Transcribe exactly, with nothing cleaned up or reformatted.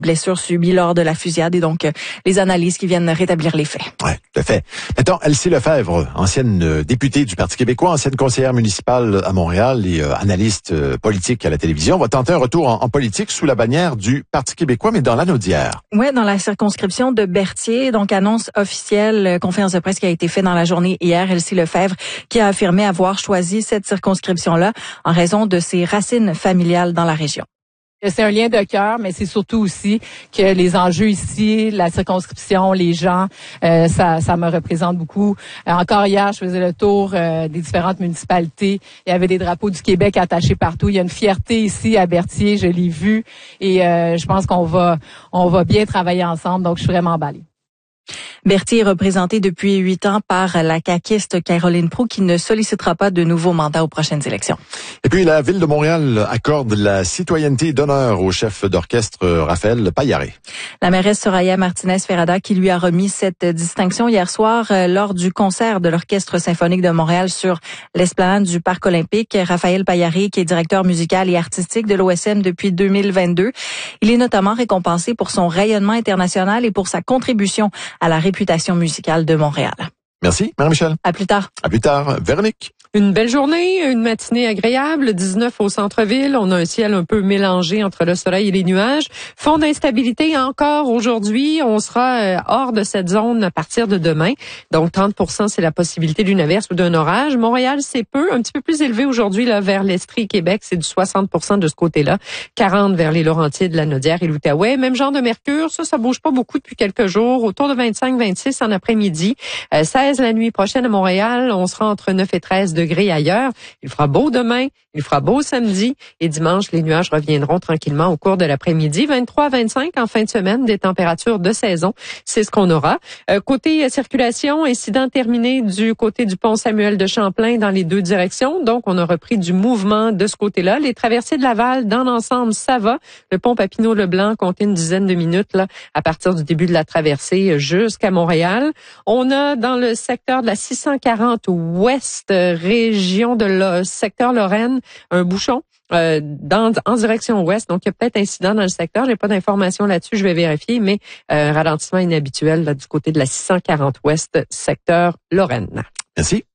blessures subies lors de la fusillade et donc euh, les analyses qui viennent rétablir les faits. Oui, tout à fait. Maintenant, Elsie Lefebvre, ancienne euh, députée du Parti québécois, ancienne conseillère municipale à Montréal et euh, analyste euh, politique à la télévision, va tenter un retour en, en politique sous la bannière du Parti québécois, mais dans l'Anaudière. Oui, dans la circonscription de Berthier, donc annonce officielle, euh, conférence de presse qui a été faite dans la journée hier, Elsie Lefebvre, qui a affirmé avoir choisi cette circonscription-là en raison de ses racines familiales dans la région. C'est un lien de cœur, mais c'est surtout aussi que les enjeux ici, la circonscription, les gens, euh, ça, ça me représente beaucoup. Euh, encore hier, je faisais le tour euh, des différentes municipalités. Il y avait des drapeaux du Québec attachés partout. Il y a une fierté ici à Berthier, je l'ai vu, et euh, je pense qu'on va, on va bien travailler ensemble. Donc, je suis vraiment emballée. Berthier est représenté depuis huit ans par la caquiste Caroline Proulx qui ne sollicitera pas de nouveau mandat aux prochaines élections. Et puis, la Ville de Montréal accorde la citoyenneté d'honneur au chef d'orchestre Raphaël Paillaré. La mairesse Soraya Martinez-Ferrada qui lui a remis cette distinction hier soir euh, lors du concert de l'Orchestre symphonique de Montréal sur l'esplanade du Parc olympique. Raphaël Paillaré, qui est directeur musical et artistique de l'O S M depuis deux mille vingt-deux. Il est notamment récompensé pour son rayonnement international et pour sa contribution à la réputation musicale de Montréal. Merci, Marie-Michel. À plus tard. À plus tard. Véronique. Une belle journée, une matinée agréable, dix-neuf au centre-ville. On a un ciel un peu mélangé entre le soleil et les nuages. Fond d'instabilité encore aujourd'hui. On sera hors de cette zone à partir de demain. Donc, trente pour cent, c'est la possibilité d'une averse ou d'un orage. Montréal, c'est peu, un petit peu plus élevé aujourd'hui là vers l'Estrie, Québec. C'est du soixante pour cent de ce côté-là. quarante vers les Laurentides, la Naudière et l'Outaouais. Même genre de mercure. Ça, ça bouge pas beaucoup depuis quelques jours. Autour de vingt-cinq vingt-six en après-midi. Euh, seize la nuit prochaine à Montréal. On sera entre neuf et treize degrés ailleurs. Il fera beau demain, il fera beau samedi et dimanche, les nuages reviendront tranquillement au cours de l'après-midi. vingt-trois vingt-cinq en fin de semaine, des températures de saison, c'est ce qu'on aura. Euh, côté euh, circulation, incident terminé du côté du pont Samuel de Champlain dans les deux directions. Donc, on a repris du mouvement de ce côté-là. Les traversées de Laval, dans l'ensemble, ça va. Le pont Papineau-Leblanc comptait une dizaine de minutes là à partir du début de la traversée jusqu'à Montréal. On a dans le secteur de la six cent quarante ouest, région de le secteur Lorraine, un bouchon euh, dans, en direction ouest. Donc, il y a peut-être incident dans le secteur. J'ai pas d'informations là-dessus, je vais vérifier, mais euh, ralentissement inhabituel là, du côté de la six cent quarante ouest, secteur Lorraine. Merci.